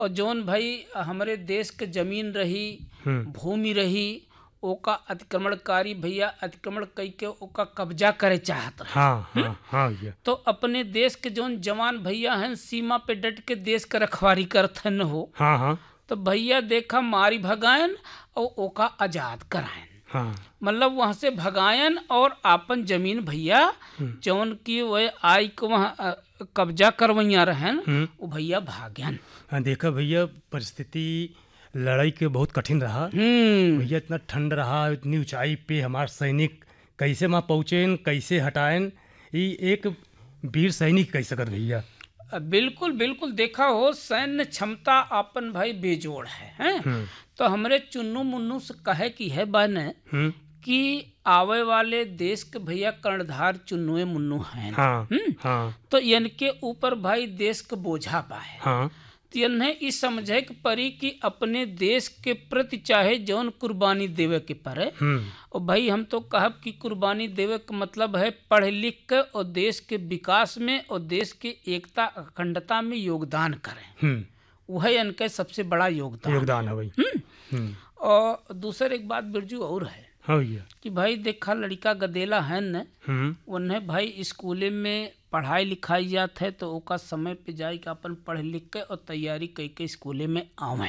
और जौन भाई हमारे देश के जमीन रही, भूमि रही, ओका अतिक्रमणकारी भैया अतिक्रमण कई के ओका कब्जा करे चाहत रहे। हाँ भैया। तो अपने देश के जौन जवान भैया हैं सीमा पे डट के देश के रखवारी करत हैं हो। हाँ। तो भैया देखा मारी भगायन और ओका आजाद करायन। हाँ। मतलब वहां से भगायन और आपन जमीन भैया जौन की वह आई को वहाँ कब्जा करवैया रहन वो भैया भाग्यन। हाँ देखा भैया, परिस्थिति लड़ाई के बहुत कठिन रहा भैया। इतना ठंड रहा, इतनी ऊंचाई पे हमारे सैनिक कैसे वहाँ पहुँचेन, कैसे हटाएन, ये एक वीर सैनिक कह सकत भैया। बिल्कुल बिल्कुल। देखा हो सैन्य क्षमता अपन भाई बेजोड़ है। तो हमरे चुन्नू मुन्नू से कहे की है बन कि आवे वाले देश के भैया कर्णधार चुन्नुए मुन्नू हैं। हाँ। तो इनके ऊपर भाई देश के बोझा पाए। तो इन्हें इस समझे कि परी कि अपने देश के प्रति चाहे जौन कुर्बानी देवे के परे। और भाई हम तो कहब कि कुर्बानी देवे का मतलब है पढ़ लिख के और देश के विकास में और देश के एकता अखंडता में योगदान करें। वह इनके सबसे बड़ा योगदान है भाई। और दूसर एक बात बिरजू और है कि भाई देखा लड़का गदेला है न, उन्हें भाई स्कूले में पढ़ाई लिखाई जात है तो ओका समय पे जाए कि अपन पढ़ लिख के और तैयारी कई के स्कूले में आवे।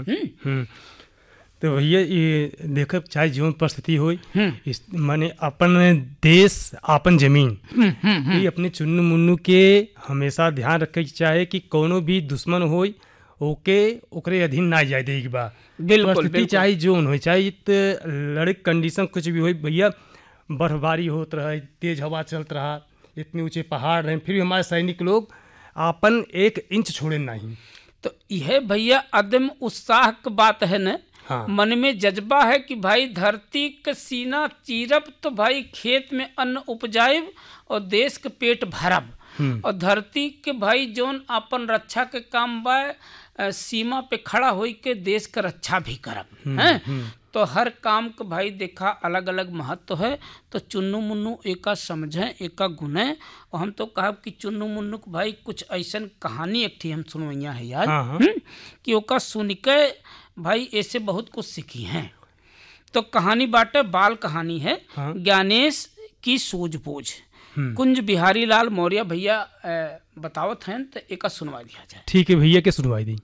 तो भैया ये देखो चाहे जीवन परिस्थिति हो माने अपन देश अपन जमीन ये अपने चुन्नू मुन्नू के हमेशा ध्यान रखे चाहे कि कोनो भी दुश्मन हो ओकरे अधीन ना जाए देगी बा। परिस्थिति चाहे जोन हो, चाहे लड़े कंडीशन कुछ भी हो भैया, बर्फबारी होत रहा, तेज हवा चलत रहा, इतने ऊंचे पहाड़ रहे, फिर भी हमारे सैनिक लोग अपन 1 इंच छोड़े नहीं। तो यह भैया अदम उत्साह की बात है न। मन में जज्बा है कि भाई धरती का सीना चीरब तो भाई खेत में अन्न उपजाइब और देश के पेट भरब। और धरती के भाई जोन अपन रक्षा के काम बा सीमा पे खड़ा होई के देश का रक्षा भी करब हैं। तो हर काम के भाई देखा अलग अलग महत्व है। तो चुन्नू मुन्नू एका समझे एका गुने। और हम तो कहब कि चुन्नू मुन्नू के भाई कुछ ऐसा कहानी एक थी हम सुनवैया है यार कि ओका सुन के भाई ऐसे बहुत कुछ सीखी हैं। तो कहानी बाटे बाल कहानी है ज्ञानेश की सूझबूझ। कुंज बिहारी लाल मौर्य भैया बतावत हैं तो एक सुनवा दिया जाए। ठीक है भैया के सुनवाई दी।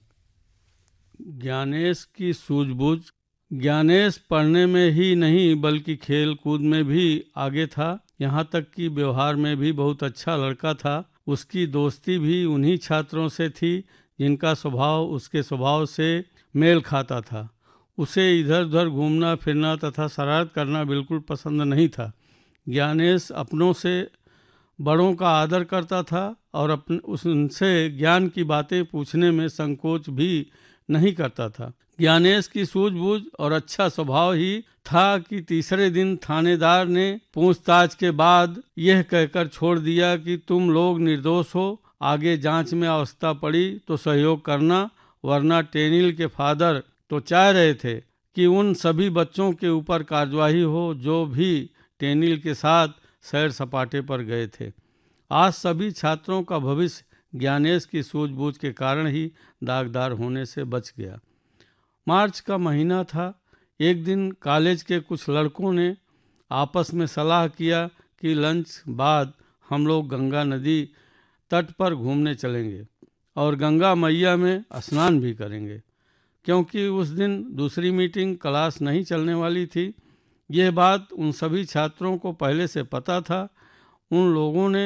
ज्ञानेश की सूझबूझ। ज्ञानेश पढ़ने में ही नहीं बल्कि खेल कूद में भी आगे था। यहाँ तक कि व्यवहार में भी बहुत अच्छा लड़का था। उसकी दोस्ती भी उन्हीं छात्रों से थी जिनका स्वभाव उसके स्वभाव से मेल खाता था। उसे इधर उधर घूमना फिरना तथा शरारत करना बिल्कुल पसंद नहीं था। ज्ञानेश अपनों से बड़ों का आदर करता था और उनसे ज्ञान की बातें पूछने में संकोच भी नहीं करता था। ज्ञानेश की सूझबूझ और अच्छा स्वभाव ही था कि तीसरे दिन थानेदार ने पूछताछ के बाद यह कहकर छोड़ दिया कि तुम लोग निर्दोष हो, आगे जांच में आवश्यकता पड़ी तो सहयोग करना, वरना टेनिल के फादर तो चाह रहे थे कि उन सभी बच्चों के ऊपर कार्यवाही हो जो भी टेनिल के साथ सैर सपाटे पर गए थे। आज सभी छात्रों का भविष्य ज्ञानेश की सूझबूझ के कारण ही दागदार होने से बच गया। मार्च का महीना था। एक दिन कॉलेज के कुछ लड़कों ने आपस में सलाह किया कि लंच बाद हम लोग गंगा नदी तट पर घूमने चलेंगे और गंगा मैया में स्नान भी करेंगे, क्योंकि उस दिन दूसरी मीटिंग क्लास नहीं चलने वाली थी। यह बात उन सभी छात्रों को पहले से पता था। उन लोगों ने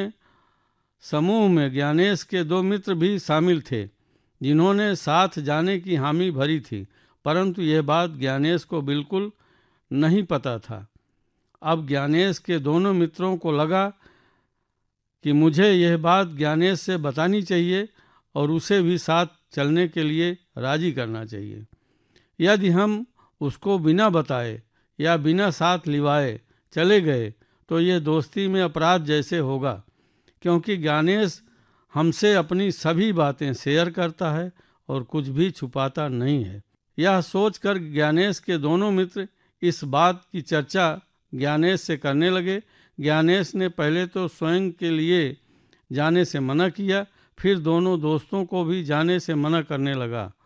समूह में ज्ञानेश के 2 मित्र भी शामिल थे जिन्होंने साथ जाने की हामी भरी थी, परंतु यह बात ज्ञानेश को बिल्कुल नहीं पता था। अब ज्ञानेश के दोनों मित्रों को लगा कि मुझे यह बात ज्ञानेश से बतानी चाहिए और उसे भी साथ चलने के लिए राजी करना चाहिए। यदि हम उसको बिना बताए या बिना साथ लिवाए चले गए तो ये दोस्ती में अपराध जैसे होगा, क्योंकि ज्ञानेश हमसे अपनी सभी बातें शेयर करता है और कुछ भी छुपाता नहीं है। यह सोचकर ज्ञानेश के दोनों मित्र इस बात की चर्चा ज्ञानेश से करने लगे। ज्ञानेश ने पहले तो स्वयं के लिए जाने से मना किया, फिर दोनों दोस्तों को भी जाने से मना करने लगा।